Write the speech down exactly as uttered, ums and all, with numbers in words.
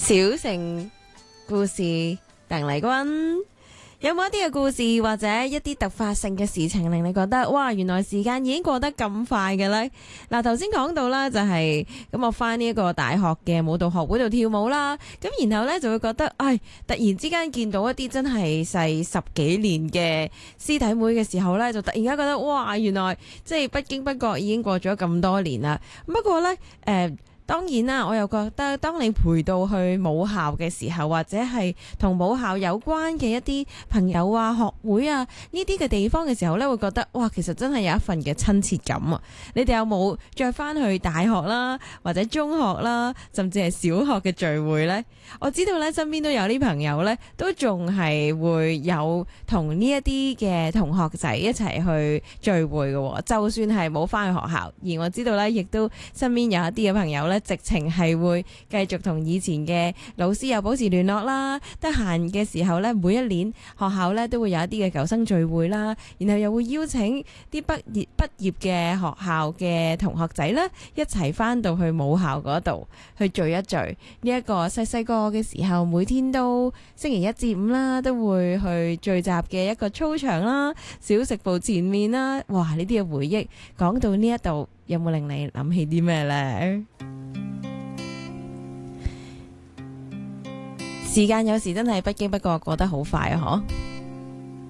小城故事，鄧麗君。有冇一啲嘅故事或者一啲突發性嘅事情令你覺得哇，原來時間已經過得咁快嘅呢？嗱，頭先講到啦，就係咁我返呢一個大學嘅舞蹈學會度跳舞啦，咁然後呢，就會覺得，唉，突然之間見到一啲真係細十幾年嘅師弟妹嘅時候呢，就突然間覺得哇，原來即係不經不覺已經過咗咁多年啦。不過呢，誒、呃。當然啦，我又覺得當你陪到去母校嘅時候，或者係同母校有關嘅一啲朋友啊、學會啊呢啲嘅地方嘅時候呢，會覺得哇，其實真係有一份嘅親切感啊！你哋有冇再翻去大學啦，或者中學啦，甚至係小學嘅聚會呢？我知道呢，身邊都有啲朋友呢，都仲係會有同呢一啲嘅同學仔一齊去聚會嘅，就算係冇翻去學校。而我知道呢，亦都身邊有一啲嘅朋友呢，直情係會繼續同以前嘅老師有保持聯絡啦。得閒嘅時候呢，每一年學校呢都會有一啲嘅舊生聚會啦，然後又會邀請啲畢業畢業嘅學校嘅同學仔呢，一齊翻到去母校嗰度去聚一聚。呢一個細細個嘅時候，每天都星期一至五啦，都會去聚集嘅一個操場啦、小食部前面啦。哇！呢啲嘅回憶講到呢一度，有冇令你諗起啲咩呢？時間有時真係不經不覺過得好快啊！嗬〜